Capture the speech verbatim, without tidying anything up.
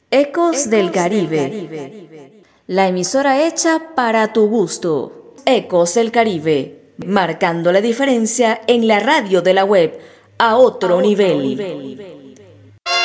Ecos del Caribe, la emisora hecha para tu gusto. Ecos del Caribe, marcando la diferencia en la radio de la web a otro nivel.